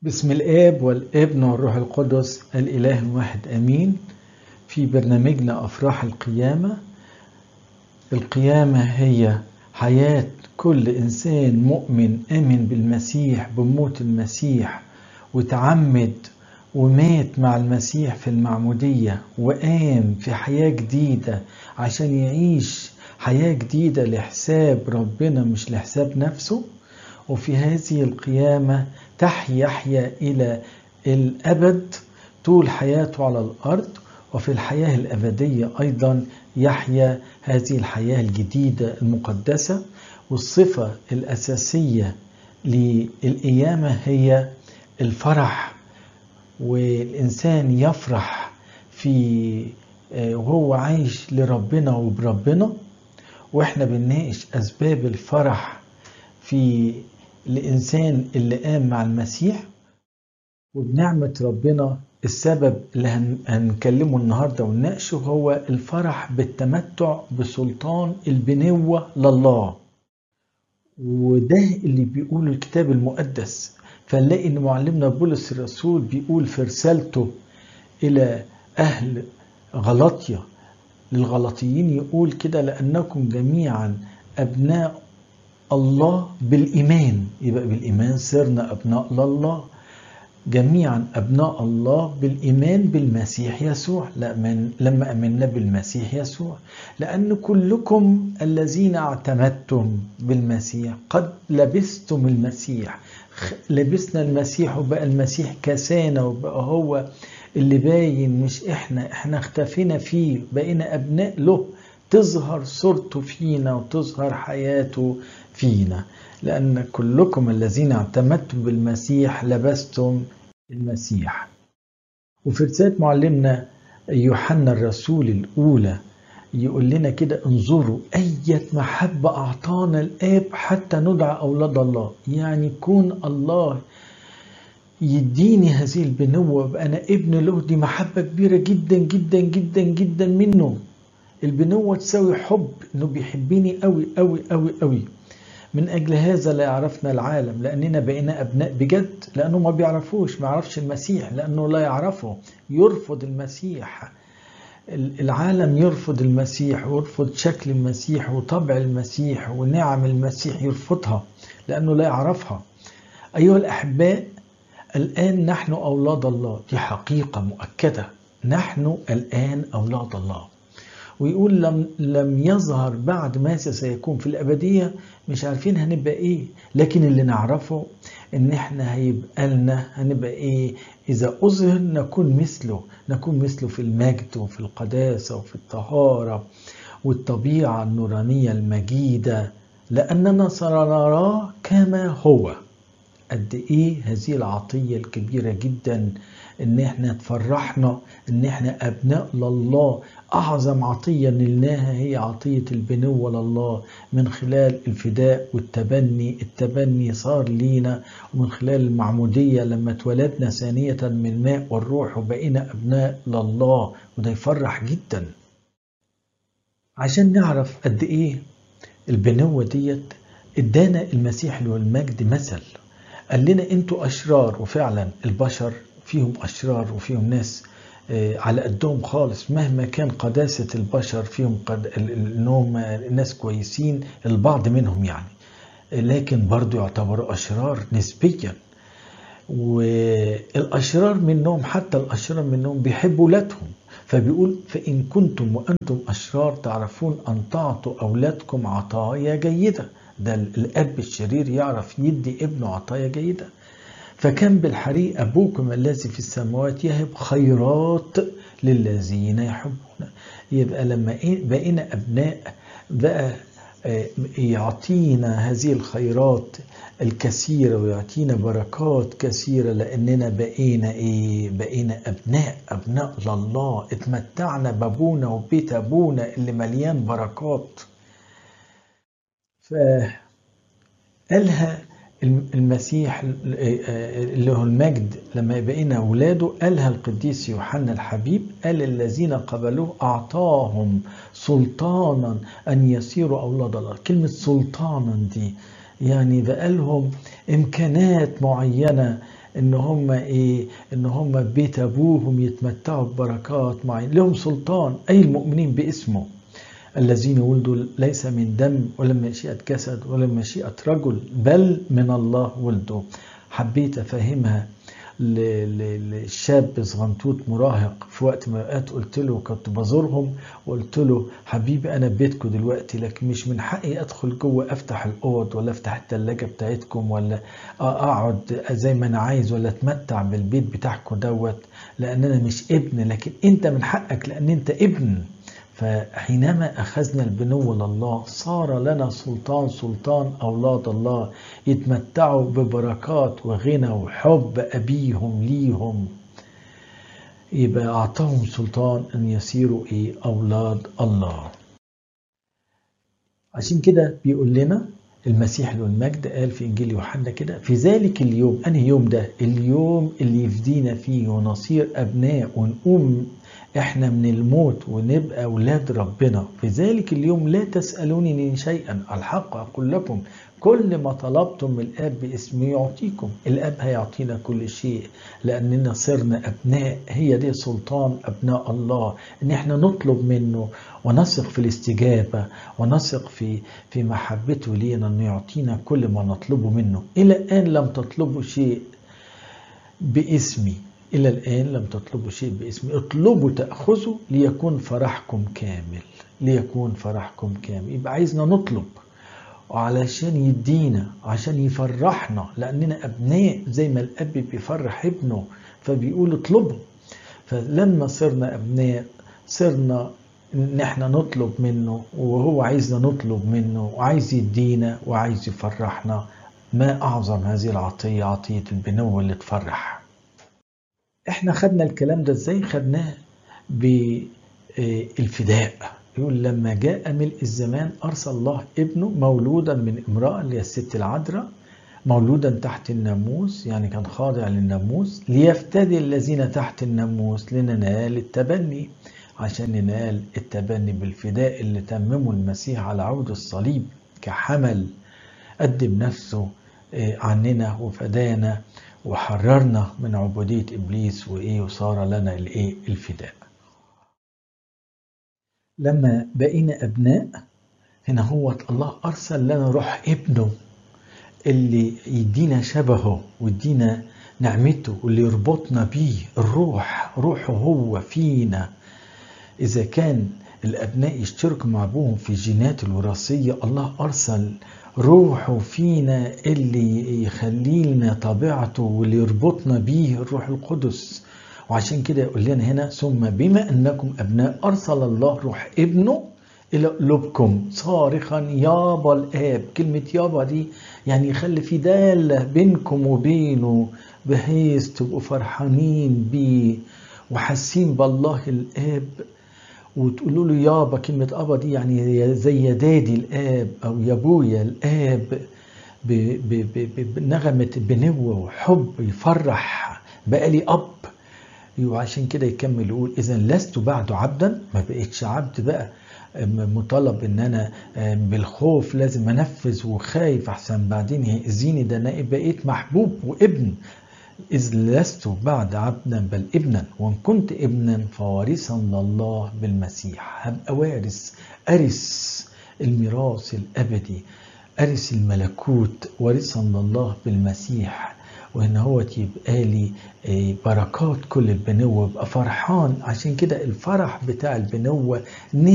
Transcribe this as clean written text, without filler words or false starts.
بسم الآب والابن والروح القدس الإله الواحد آمين. في برنامجنا أفراح القيامة. القيامة هي حياة كل إنسان مؤمن آمن بالمسيح بموت المسيح وتعمد ومات مع المسيح في المعمودية وقام في حياة جديدة عشان يعيش حياة جديدة لحساب ربنا مش لحساب نفسه. وفي هذه القيامة يحيا إلى الأبد طول حياته على الأرض، وفي الحياة الأبدية أيضا يحيا هذه الحياة الجديدة المقدسة. والصفة الأساسية للقيامة هي الفرح، والإنسان يفرح في وهو عايش لربنا وبربنا. وإحنا بنناقش أسباب الفرح في الإنسان اللي قام مع المسيح، وبنعمة ربنا السبب اللي هنكلمه النهاردة ونناقشه هو الفرح بالتمتع بسلطان البنوة لله. وده اللي بيقوله الكتاب المقدس. فنلاقي ان معلمنا بولس الرسول بيقول في رسالته إلى أهل غلطية للغلطيين، يقول كده: لأنكم جميعا أبناء الله بالإيمان. يبقى بالإيمان صرنا أبناء لله، جميعا أبناء الله بالإيمان بالمسيح يسوع. لما أمنا بالمسيح يسوع، لأن كلكم الذين اعتمدتم بالمسيح قد لبستم المسيح. لبسنا المسيح وبقى المسيح كسانا وبقى هو اللي باين، مش احنا اختفينا فيه، بقينا أبناء له، تظهر صورته فينا وتظهر حياته فينا. لأن كلكم الذين اعتمدتم بالمسيح لبستم المسيح. وفي رسالة معلمنا يوحنا الرسول الأولى يقول لنا كده: انظروا أية محبة أعطانا الآب حتى ندعى أولاد الله. يعني كون الله يديني هذه البنوة وابقى أنا ابن له، دي محبة كبيرة جدا جدا جدا جدا منه. البنوة تساوي حب، انه بيحبني قوي قوي قوي قوي. من أجل هذا لا يعرفنا العالم لأننا بقينا أبناء بجد، لأنه ما بيعرفوش، ما يعرفش المسيح لأنه لا يعرفه، يرفض المسيح. العالم يرفض المسيح ويرفض شكل المسيح وطبع المسيح ونعم المسيح، يرفضها لأنه لا يعرفها. أيها الأحباء، الآن نحن أولاد الله، دي حقيقة مؤكدة، نحن الآن أولاد الله. ويقول لم يظهر بعد ماذا سيكون في الأبدية، مش عارفين هنبقى إيه، لكن اللي نعرفه إن إحنا هنبقى إيه إذا أظهر، نكون مثله في المجد وفي القداسة وفي الطهارة والطبيعة النورانية المجيدة، لأننا سنراه كما هو. قد إيه هذه العطية الكبيرة جدا، إن إحنا تفرحنا إن إحنا أبناء لله. أعظم عطية نلناها هي عطية البنوة لله من خلال الفداء والتبني. التبني صار لينا، ومن خلال المعمودية لما اتولدنا ثانية من الماء والروح وبقينا أبناء لله، وده يفرح جدا. عشان نعرف قد إيه البنوة ديت، ادانا المسيح اللي هو المجد مثل، قال لنا انتوا أشرار. وفعلا البشر فيهم أشرار وفيهم ناس على قدهم خالص، مهما كان قداسة البشر فيهم انهم ناس كويسين البعض منهم يعني، لكن برضو يعتبروا أشرار نسبيا. والأشرار منهم، حتى الأشرار منهم بيحبوا ولادهم. فبيقول: فإن كنتم وأنتم أشرار تعرفون أن تعطوا أولادكم عطايا جيدة. ده الأب الشرير يعرف يدي ابنه عطايا جيدة. فكم بالحري أبوكم الذي في السماوات يهب خيرات للذين يحبون. يبقى لما بقينا أبناء بقى يعطينا هذه الخيرات الكثيرة ويعطينا بركات كثيرة، لأننا بقينا أبناء لله. اتمتعنا بابونا وبيت أبونا اللي مليان بركات. فقالها المسيح اللي هو المجد لما بقينا أولاده، قالها القديس يوحنا الحبيب، قال: الذين قبلوه أعطاهم سلطانا أن يصيروا أولاد الله. كلمة سلطانا دي يعني بقى لهم إمكانات معينة ان هم ايه، ان هم بيت ابوهم يتمتعوا ببركات معين، لهم سلطان اي المؤمنين باسمه، الذين ولدوا ليس من دم ولا مشيئة جسد ولا مشيئة رجل بل من الله ولدوا. حبيت افهمها للشاب صغنطوط مراهق في وقت من الاوقات، قلت له كنت بزورهم وقلت له حبيبي انا ببيتكم دلوقتي، لكن مش من حقي ادخل جوه افتح الاوض ولا افتح الثلاجه بتاعتكم ولا اقعد زي ما انا عايز ولا اتمتع بالبيت بتاعكم دوت، لان انا مش ابن، لكن انت من حقك لان انت ابن. فحينما أخذنا البنو لله صار لنا سلطان أولاد الله يتمتعوا ببركات وغنى وحب أبيهم ليهم، يبقى أعطاهم سلطان أن يصيروا أولاد الله. عشان كده بيقول لنا المسيح له المجد قال في إنجيل يوحنا كده، في ذلك اليوم، أنهي يوم ده؟ اليوم اللي يفدينا فيه ونصير أبناء ونقوم احنا من الموت ونبقى أولاد ربنا. في ذلك اليوم لا تسألوني شيئا، الحق أقول لكم كل ما طلبتم من الآب باسمه يعطيكم. الآب هيعطينا كل شيء لأننا صرنا أبناء. هي دي سلطان أبناء الله، إن احنا نطلب منه ونثق في الاستجابة ونثق في محبته لينا أنه يعطينا كل ما نطلبه منه. إلى الآن لم تطلبوا شيء باسمي، إلى الآن لم تطلبوا شيء باسمي، اطلبوا تأخذوا ليكون فرحكم كامل، ليكون فرحكم كامل. يبقى عايزنا نطلب وعلشان يدينا، عشان يفرحنا، لأننا أبناء زي ما الأب بيفرح ابنه فبيقول اطلبوا. فلما صرنا أبناء صرنا نحن نطلب منه وهو عايزنا نطلب منه وعايز يدينا وعايز يفرحنا. ما أعظم هذه العطية، عطية البنو اللي تفرح. احنا خدنا الكلام ده ازاي؟ خدناه بالفداء. يقول لما جاء ملء الزمان أرسل الله ابنه مولودا من امرأة اللي هي الست العذراء، مولودا تحت الناموس يعني كان خاضع للناموس، ليفتدي الذين تحت الناموس لننال التبني، عشان ننال التبني بالفداء اللي تممه المسيح على عود الصليب كحمل، قدم نفسه عننا وفدانا وحررنا من عبودية إبليس وصار لنا الفداء. لما بقينا أبناء هنا هو الله أرسل لنا روح ابنه اللي يدينا شبهه ويدينا نعمته واللي يربطنا بيه، الروح، روحه هو فينا. إذا كان الأبناء يشتركوا مع أبوهم في الجينات الوراثية، الله أرسل روحه فينا اللي يخلي لنا طبيعته واللي يربطنا بيه الروح القدس. وعشان كده يقول لنا هنا ثم بما أنكم أبناء أرسل الله روح ابنه إلى قلوبكم صارخا يابا الآب. كلمة يابا دي يعني يخلي في دالة بينكم وبينه بحيث تبقوا فرحانين بيه وحاسين بالله الآب وتقولوا له يابا. كلمة أبا دي يعني زي يا دادي الآب أو يا أبويا الآب، بنغمة بنوة وحب يفرح بقى لي أب. وعشان كده يكمل يقول إذا لست بعد عبدا، ما بقيتش عبد بقى مطالب ان انا بالخوف لازم انفذ وخايف احسن بعدين يأذيني، ده انا بقيت محبوب وابن. إذ لست بعد عبدا بل ابنا، وإن كنت ابنا فوارثا لله بالمسيح. هبقى وارث، أرث الميراث الأبدي، أرث الملكوت، وارثا لله بالمسيح. وإن هو يبقى لي بركات كل البنوة، بقى فرحان. عشان كده الفرح بتاع البنوة